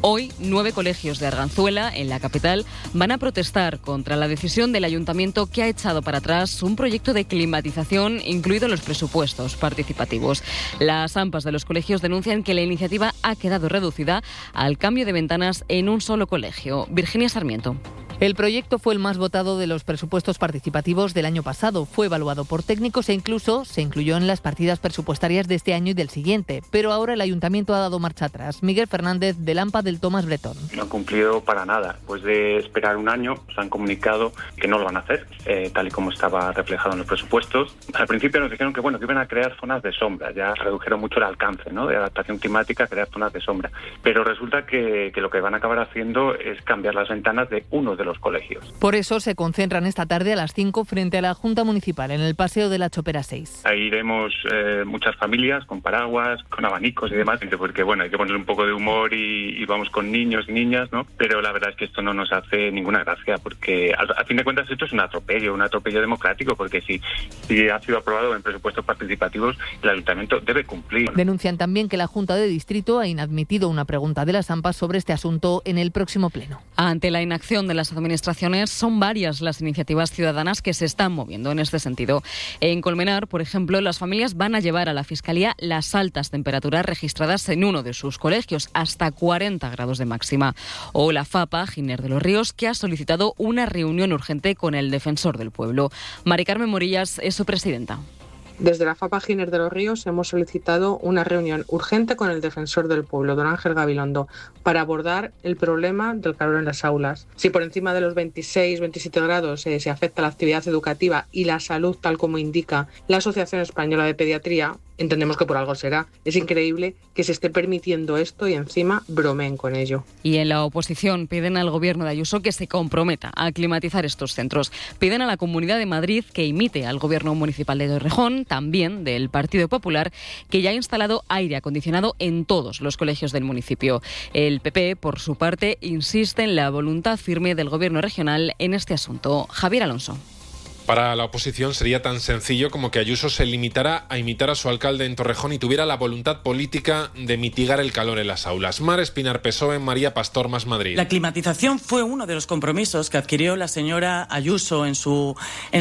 Hoy, 9 colegios de Arganzuela, en la capital, van a protestar contra la decisión del ayuntamiento que ha echado para atrás un proyecto de climatización incluido en los presupuestos participativos. Las AMPAs de los colegios denuncian que la iniciativa ha quedado reducida al cambio de ventanas en un solo colegio. Virginia Sarmiento. El proyecto fue el más votado de los presupuestos participativos del año pasado. Fue evaluado por técnicos e incluso se incluyó en las partidas presupuestarias de este año y del siguiente. Pero ahora el ayuntamiento ha dado marcha atrás. Miguel Fernández, del AMPA del Tomás Bretón. No han cumplido para nada. Después de esperar un año, nos han comunicado que no lo van a hacer, tal y como estaba reflejado en los presupuestos. Al principio nos dijeron que iban a crear zonas de sombra. Ya redujeron mucho el alcance, ¿no?, de adaptación climática, crear zonas de sombra. Pero resulta que lo que van a acabar haciendo es cambiar las ventanas de uno de los colegios. Por eso se concentran esta tarde a las 5 frente a la Junta Municipal en el Paseo de la Chopera 6. Ahí iremos muchas familias con paraguas, con abanicos y demás, porque hay que poner un poco de humor y vamos con niños y niñas, ¿no? Pero la verdad es que esto no nos hace ninguna gracia, porque a fin de cuentas esto es un atropello democrático, porque si ha sido aprobado en presupuestos participativos, el ayuntamiento debe cumplir. Denuncian también que la Junta de Distrito ha inadmitido una pregunta de las AMPAs sobre este asunto en el próximo pleno. Ante la inacción de las administraciones, son varias las iniciativas ciudadanas que se están moviendo en este sentido. En Colmenar, por ejemplo, las familias van a llevar a la Fiscalía las altas temperaturas registradas en uno de sus colegios, hasta 40 grados de máxima. O la FAPA, Giner de los Ríos, que ha solicitado una reunión urgente con el defensor del pueblo. Mari Carmen Morillas es su presidenta. Desde la FAPA Giner de los Ríos hemos solicitado una reunión urgente con el defensor del pueblo, don Ángel Gabilondo, para abordar el problema del calor en las aulas. Si por encima de los 26-27 grados se afecta la actividad educativa y la salud, tal como indica la Asociación Española de Pediatría, entendemos que por algo será. Es increíble que se esté permitiendo esto y encima bromeen con ello. Y en la oposición piden al gobierno de Ayuso que se comprometa a climatizar estos centros. Piden a la Comunidad de Madrid que imite al gobierno municipal de Torrejón, también del Partido Popular, que ya ha instalado aire acondicionado en todos los colegios del municipio. El PP, por su parte, insiste en la voluntad firme del gobierno regional en este asunto. Javier Alonso. Para la oposición sería tan sencillo como que Ayuso se limitara a imitar a su alcalde en Torrejón y tuviera la voluntad política de mitigar el calor en las aulas. Mar Espinar, PSOE, María Pastor, Más Madrid. La climatización fue uno de los compromisos que adquirió la señora Ayuso en su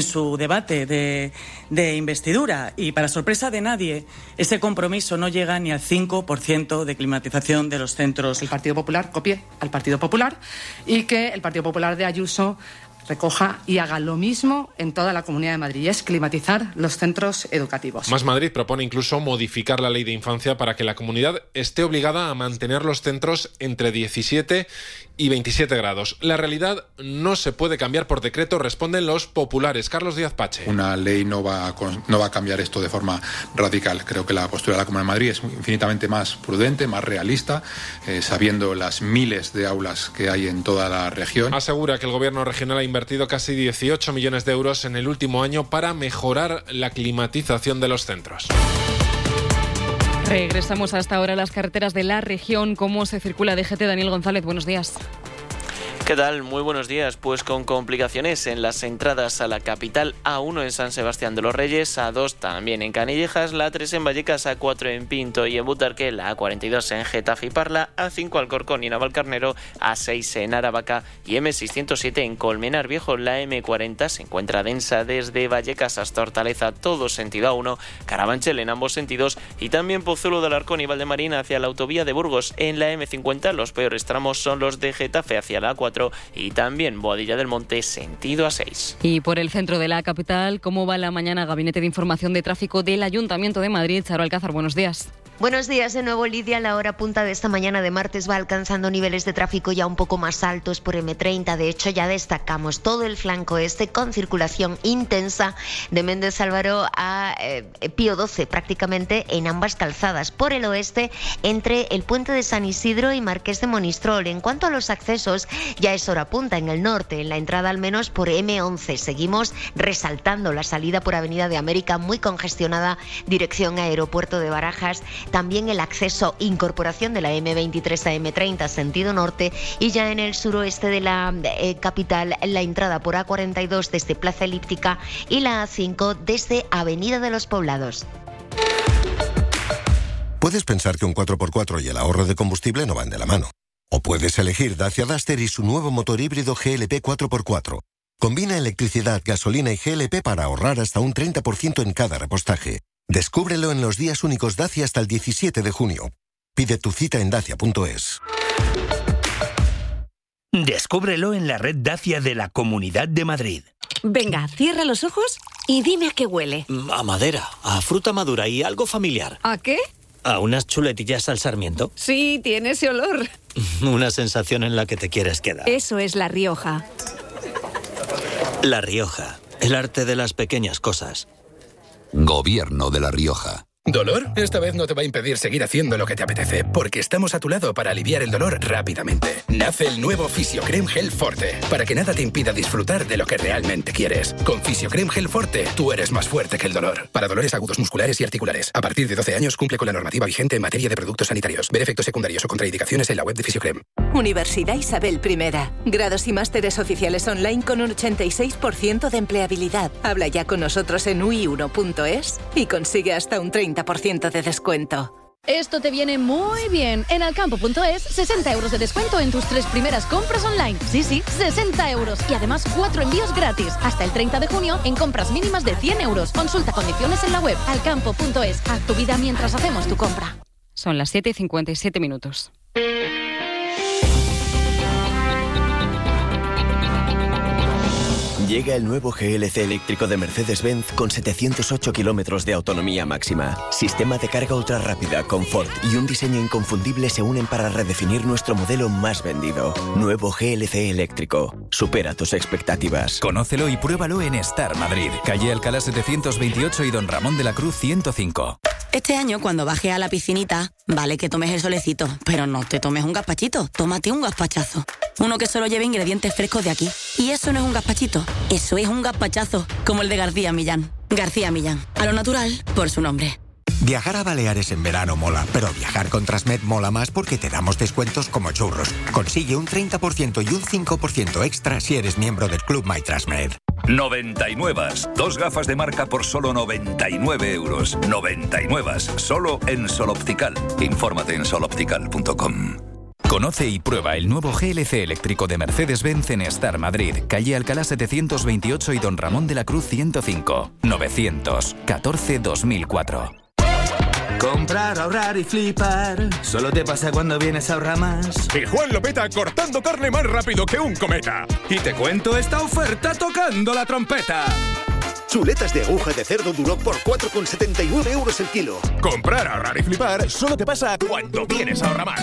debate de investidura y, para sorpresa de nadie, ese compromiso no llega ni al 5% de climatización de los centros. El Partido Popular copie al Partido Popular y que el Partido Popular de Ayuso recoja y haga lo mismo en toda la Comunidad de Madrid, y es climatizar los centros educativos. Más Madrid propone incluso modificar la ley de infancia para que la comunidad esté obligada a mantener los centros entre 17 y 27 grados. La realidad no se puede cambiar por decreto, responden los populares. Carlos Díaz Pache. Una ley no va a cambiar esto de forma radical. Creo que la postura de la Comunidad de Madrid es infinitamente más prudente, más realista, sabiendo las miles de aulas que hay en toda la región. Asegura que el gobierno regional ha invertido casi 18 millones de euros en el último año para mejorar la climatización de los centros. Regresamos hasta ahora a las carreteras de la región. ¿Cómo se circula DGT? Daniel González, buenos días. ¿Qué tal? Muy buenos días. Pues con complicaciones en las entradas a la capital, A1 en San Sebastián de los Reyes, A2 también en Canillejas, la A3 en Vallecas, A4 en Pinto y en Butarque, la A42 en Getafe y Parla, A5 Alcorcón y Navalcarnero, A6 en Aravaca y M607 en Colmenar Viejo. La M40 se encuentra densa desde Vallecas hasta Hortaleza, todo sentido A1, Carabanchel en ambos sentidos y también Pozuelo de Alarcón y Valdemarina hacia la autovía de Burgos. En la M50 los peores tramos son los de Getafe hacia la A4 y también Boadilla del Monte sentido A6. Y por el centro de la capital, ¿cómo va la mañana? Gabinete de Información de Tráfico del Ayuntamiento de Madrid. Charo Alcázar, buenos días. Buenos días de nuevo, Lidia. La hora punta de esta mañana de martes va alcanzando niveles de tráfico ya un poco más altos por M30. De hecho, ya destacamos todo el flanco este con circulación intensa de Méndez Álvaro a Pío XII, prácticamente en ambas calzadas. Por el oeste, entre el puente de San Isidro y Marqués de Monistrol. En cuanto a los accesos, ya es hora punta en el norte, en la entrada al menos por M11. Seguimos resaltando la salida por Avenida de América, muy congestionada, dirección Aeropuerto de Barajas. También el acceso, incorporación de la M23 a M30 sentido norte, y ya en el suroeste de la capital la entrada por A42 desde Plaza Elíptica y la A5 desde Avenida de los Poblados. Puedes pensar que un 4x4 y el ahorro de combustible no van de la mano. O puedes elegir Dacia Duster y su nuevo motor híbrido GLP 4x4. Combina electricidad, gasolina y GLP para ahorrar hasta un 30% en cada repostaje. Descúbrelo en los días únicos Dacia hasta el 17 de junio. Pide tu cita en dacia.es. Descúbrelo en la red Dacia de la Comunidad de Madrid. Venga, cierra los ojos y dime a qué huele. A madera, a fruta madura y algo familiar. ¿A qué? ¿A unas chuletillas al sarmiento? Sí, tiene ese olor. Una sensación en la que te quieres quedar. Eso es La Rioja. La Rioja, el arte de las pequeñas cosas. Gobierno de La Rioja. ¿Dolor? Esta vez no te va a impedir seguir haciendo lo que te apetece, porque estamos a tu lado para aliviar el dolor rápidamente. Nace el nuevo Fisiocrem Gel Forte, para que nada te impida disfrutar de lo que realmente quieres. Con Fisiocrem Gel Forte, tú eres más fuerte que el dolor. Para dolores agudos musculares y articulares. A partir de 12 años cumple con la normativa vigente en materia de productos sanitarios. Ver efectos secundarios o contraindicaciones en la web de Fisiocrem. Universidad Isabel I. Grados y másteres oficiales online con un 86% de empleabilidad. Habla ya con nosotros en ui1.es y consigue hasta un 30% de descuento. Esto te viene muy bien. En alcampo.es, 60 euros de descuento en tus 3 primeras compras online. Sí, 60 euros. Y además 4 envíos gratis. Hasta el 30 de junio en compras mínimas de 100 euros. Consulta condiciones en la web. Alcampo.es. Haz tu vida mientras hacemos tu compra. Son las 7:57. Llega el nuevo GLC eléctrico de Mercedes-Benz con 708 kilómetros de autonomía máxima. Sistema de carga ultra rápida, confort y un diseño inconfundible se unen para redefinir nuestro modelo más vendido. Nuevo GLC eléctrico. Supera tus expectativas. Conócelo y pruébalo en Star Madrid. Calle Alcalá 728 y Don Ramón de la Cruz 105. Este año, cuando bajes a la piscinita, vale que tomes el solecito, pero no te tomes un gazpachito, tómate un gazpachazo. Uno que solo lleve ingredientes frescos de aquí. Y eso no es un gazpachito, eso es un gazpachazo, como el de García Millán. García Millán, a lo natural, por su nombre. Viajar a Baleares en verano mola, pero viajar con Transmed mola más porque te damos descuentos como churros. Consigue un 30% y un 5% extra si eres miembro del Club My Transmed. 99. 2 gafas de marca por solo 99 euros. 99. Solo en Sol Optical. Infórmate en soloptical.com. Conoce y prueba el nuevo GLC eléctrico de Mercedes-Benz en Star Madrid. Calle Alcalá 728 y Don Ramón de la Cruz 105. 914-2004. Comprar, ahorrar y flipar. Solo te pasa cuando vienes a Ahorramás. Y Juan lo peta cortando carne más rápido que un cometa. Y te cuento esta oferta tocando la trompeta. Chuletas de aguja de cerdo duro por 4,79 euros el kilo. Comprar, ahorrar y flipar solo te pasa cuando vienes a Ahorramás.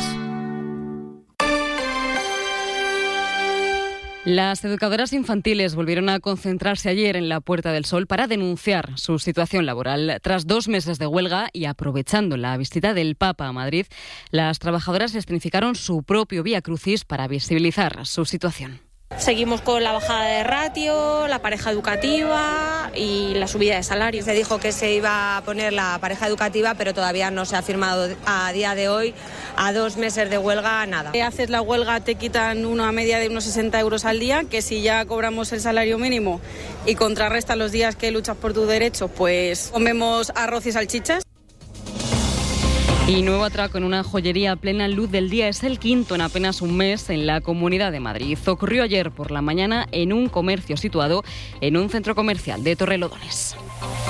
Las educadoras infantiles volvieron a concentrarse ayer en la Puerta del Sol para denunciar su situación laboral. Tras 2 meses de huelga y aprovechando la visita del Papa a Madrid, las trabajadoras escenificaron su propio Vía Crucis para visibilizar su situación. Seguimos con la bajada de ratio, la pareja educativa y la subida de salarios. Se dijo que se iba a poner la pareja educativa, pero todavía no se ha firmado a día de hoy. A 2 meses de huelga, nada. Haces la huelga, te quitan una media de unos 60 euros al día, que si ya cobramos el salario mínimo y contrarrestas los días que luchas por tus derechos, pues comemos arroz y salchichas. Y nuevo atraco en una joyería a plena luz del día. Es el quinto en apenas un mes en la Comunidad de Madrid. Ocurrió ayer por la mañana en un comercio situado en un centro comercial de Torrelodones.